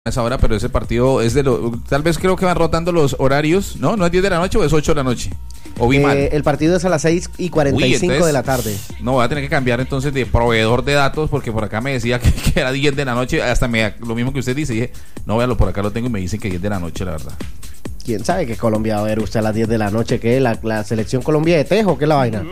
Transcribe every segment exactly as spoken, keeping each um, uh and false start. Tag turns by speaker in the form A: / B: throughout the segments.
A: esa hora, pero ese partido es de lo, tal vez creo que van rotando los horarios, ¿no? ¿No es diez de la noche o es ocho de la noche? ¿O vi
B: eh,
A: mal?
B: El partido es a las seis y cuarenta y cinco de la tarde.
A: No, voy a tener que cambiar entonces de proveedor de datos, porque por acá me decía que, que era diez de la noche, hasta me, lo mismo que usted dice, dije, no, véalo, por acá lo tengo y me dicen que diez de la noche, la verdad.
B: ¿Quién sabe que Colombia va a ver usted a las diez de la noche? ¿Qué? ¿La, la selección Colombia de Tejo? ¿Qué es la vaina?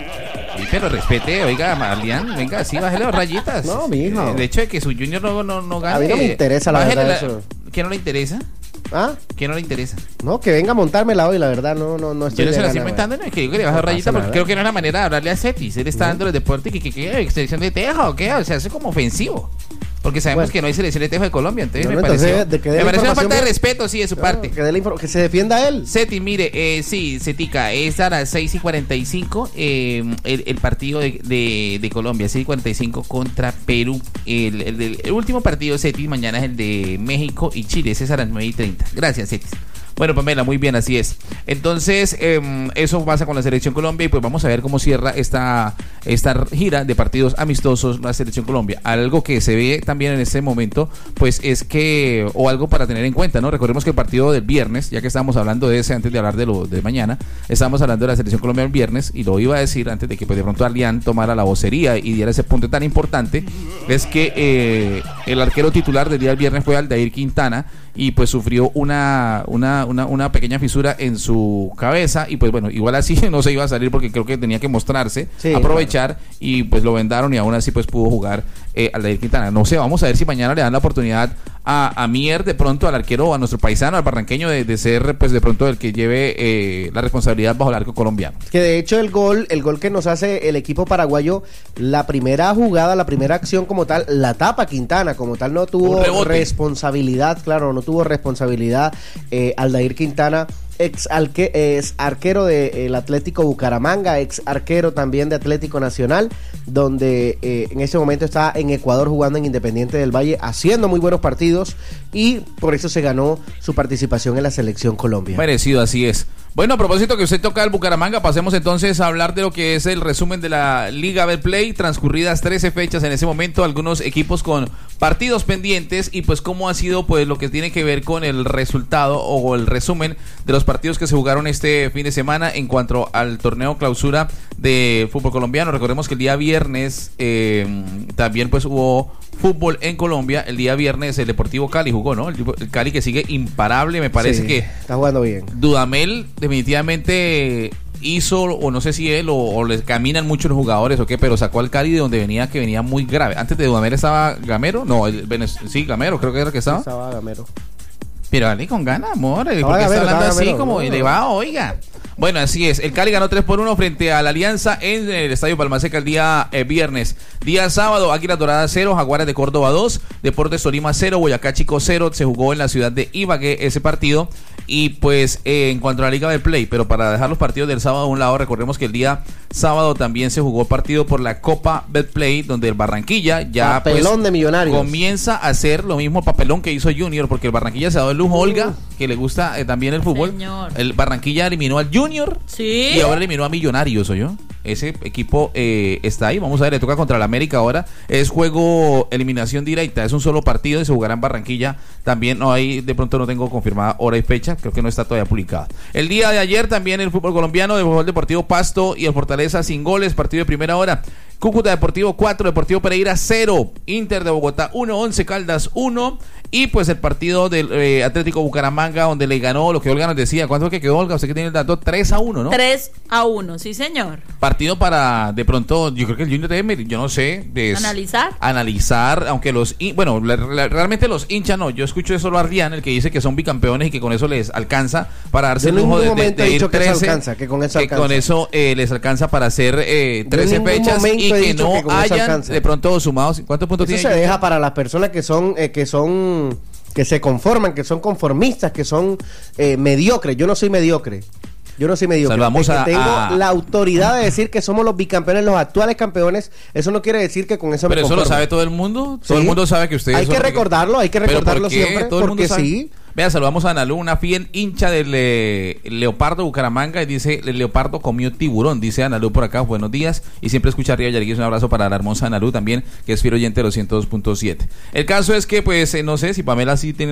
A: Sí, pero respete, oiga, Marlian, venga, sí, bájele las rayitas.
B: No, mijo.
A: El hecho de que su Junior no, no, no gane.
B: A mí no me interesa, la
A: bájele
B: verdad,
A: la,
B: eso.
A: ¿Qué no le interesa?
B: ¿Ah?
A: ¿Qué no le interesa?
B: No, que venga a montármela hoy, la verdad, no, no, no estoy
A: Yo no se la
B: de
A: estoy
B: gana,
A: inventando, no es que yo que le bajo
B: No
A: rayita,
B: pasa
A: porque
B: nada.
A: creo que no es la manera de hablarle a Cetis. Él está
B: No.
A: dando el deporte que, que, que, selección de Tejo, ¿o qué? O sea, es como ofensivo. Porque sabemos
B: Bueno.
A: que no hay selección de Tejo de Colombia, entonces
B: No,
A: me
B: no, entonces,
A: pareció,
B: de que dé
A: me
B: la
A: pareció una
B: información
A: falta de
B: bien.
A: respeto, sí, de su
B: No,
A: parte.
B: que, dé la info- que se defienda él.
A: Ceti, mire, eh, sí, Cetica, es a las seis y cuarenta y cinco eh, el, el partido de, de, de Colombia, seis y cuarenta y cinco contra Perú. El, el, el, el último partido, Ceti, mañana es el de México y Chile, ese es a las nueve y treinta. Gracias, Cetis. Bueno, Pamela, muy bien, así es. Entonces, eh, eso pasa con la Selección Colombia y pues vamos a ver cómo cierra esta, esta gira de partidos amistosos la Selección Colombia. Algo que se ve también en este momento, pues es que, o algo para tener en cuenta, ¿no? Recordemos que el partido del viernes, ya que estábamos hablando de ese antes de hablar de lo de mañana, estábamos hablando de la Selección Colombia el viernes y lo iba a decir antes de que pues de pronto Arlian tomara la vocería y diera ese punto tan importante, es que eh, el arquero titular del día del viernes fue Aldair Quintana y pues sufrió una, una, una, una pequeña fisura en su cabeza y pues bueno, igual así no se iba a salir porque creo que tenía que mostrarse,
B: Sí,
A: aprovechar claro. Y pues lo vendaron y aún así pues pudo jugar eh, Aldair Quintana. No sé, vamos a ver si mañana le dan la oportunidad a, a Mier, de pronto al arquero, a nuestro paisano, al barranqueño, de, de ser pues de pronto el que lleve eh, la responsabilidad bajo el arco colombiano.
B: Que de hecho el gol, el gol que nos hace el equipo paraguayo, la primera jugada, la primera acción como tal, la tapa Quintana, como tal no tuvo responsabilidad, claro, no tuvo responsabilidad eh, Aldair Quintana, ex, alque, ex arquero del Atlético Bucaramanga, ex arquero también de Atlético Nacional, donde eh, en ese momento está en Ecuador jugando en Independiente del Valle, haciendo muy buenos partidos y por eso se ganó su participación en la Selección Colombia.
A: Merecido, así es. Bueno, a propósito que usted toca el Bucaramanga, pasemos entonces a hablar de lo que es el resumen de la Liga Betplay, transcurridas trece fechas en ese momento, algunos equipos con partidos pendientes y pues cómo ha sido pues lo que tiene que ver con el resultado o el resumen de los partidos que se jugaron este fin de semana en cuanto al torneo clausura de fútbol colombiano. Recordemos que el día viernes eh, también pues hubo fútbol en Colombia. El día viernes el Deportivo Cali jugó, ¿no? El, el Cali que sigue imparable, me parece
B: Sí,
A: que
B: está jugando bien.
A: Dudamel definitivamente hizo, o no sé si él o, o les caminan muchos los jugadores o qué, pero sacó al Cali de donde venía, que venía muy grave. Antes de Dudamel estaba Gamero, no, el, sí, Gamero creo que era el que estaba.
B: Estaba Gamero.
A: Pero dale con ganas, amor, porque
B: Gamero,
A: está hablando así
B: Gamero,
A: como
B: no.
A: elevado, oiga. Bueno, así es, el Cali ganó tres por uno frente a la Alianza en el Estadio Palmaseca el día eh, viernes. Día sábado, Águilas Doradas cero, Jaguares de Córdoba dos, Deportes Tolima cero, Boyacá Chico cero. Se jugó en la ciudad de Ibagué ese partido. Y pues eh, en cuanto a la Liga de Play, pero para dejar los partidos del sábado a un lado, recordemos que el día sábado también se jugó partido por la Copa Betplay, donde el Barranquilla ya
B: papelón
A: pues,
B: de Millonarios
A: comienza a hacer lo mismo papelón que hizo Junior, porque el Barranquilla se ha dado el lujo, Olga, que le gusta eh, también el fútbol.
C: Señor.
A: El Barranquilla eliminó al Junior
C: Sí.
A: y ahora eliminó a Millonarios, ¿oyó? Ese equipo eh, está ahí, vamos a ver, le toca contra el América ahora, es juego eliminación directa, es un solo partido y se jugará en Barranquilla, también no hay, de pronto no tengo confirmada hora y fecha, creo que no está todavía publicada. El día de ayer también el fútbol colombiano, el fútbol Deportivo Pasto y el Fortaleza sin goles, partido de primera hora. Cúcuta Deportivo cuatro, Deportivo Pereira cero, Inter de Bogotá uno, Once Caldas uno, y pues el partido del eh, Atlético Bucaramanga, donde le ganó, lo que Olga nos decía, ¿cuánto fue que quedó, Olga? Usted que tiene el dato, tres a uno, ¿no?
C: tres a uno, sí señor.
A: Partido para, de pronto, yo creo que el Junior debe, yo no sé, de
C: ¿Analizar?
A: Analizar, aunque los, hin- bueno, la- la- realmente los hinchas no, yo escucho eso a Ardian, el que dice que son bicampeones y que con eso les alcanza para darse
B: Yo
A: el
B: en
A: lujo
B: ningún
A: de, de,
B: momento
A: de
B: he
A: ir
B: dicho que eso
A: trece,
B: alcanza, que con eso
A: que
B: alcanza.
A: con eso eh, les alcanza para hacer eh,
B: Yo en
A: trece
B: ningún
A: fechas
B: momento
A: y
B: he
A: que
B: dicho
A: no
B: que con eso
A: hayan
B: alcanza.
A: de pronto sumados, ¿cuántos puntos
B: Eso
A: tiene
B: se
A: Junior?
B: deja para las personas que son eh, que son que se conforman, que son conformistas, que son eh, mediocres. Yo no soy mediocre. Yo no soy mediocre.
A: Saludamos
B: De que
A: a-
B: tengo
A: a-
B: la autoridad de decir que somos los bicampeones, los actuales campeones. Eso no quiere decir que con eso
A: Pero
B: me
A: eso lo
B: conformo.
A: sabe todo el mundo. Todo
B: Sí.
A: el mundo sabe que ustedes
B: Hay
A: son
B: que
A: los
B: recordarlo, hay que
A: ¿Pero
B: recordarlo
A: por qué?
B: siempre,
A: Todo el mundo
B: porque
A: sabe.
B: sí.
A: Vea, saludamos a Analu, una fiel hincha del eh, Leopardo Bucaramanga, y dice, el Leopardo comió tiburón, dice Analu por acá, buenos días, y siempre escucha arriba Yariguis, un abrazo para la hermosa Analu también, que es fiel oyente de los ciento dos punto siete. El caso es que, pues, eh, no sé si Pamela sí tiene